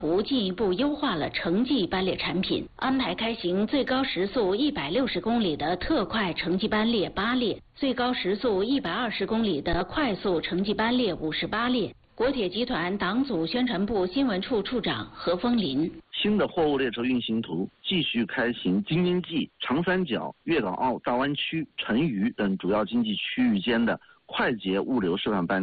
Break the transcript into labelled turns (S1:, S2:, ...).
S1: 进一步优化了城际班列产品，安排开行最高时速160公里的特快城际班列8列，最高时速120公里的快速城际班列58列。国铁集团党组宣传部新闻处处长何风林：
S2: 新的货物列车运行图继续开行京津冀、长三角、粤港澳大湾区、成渝等主要经济区域间的快捷物流示范班。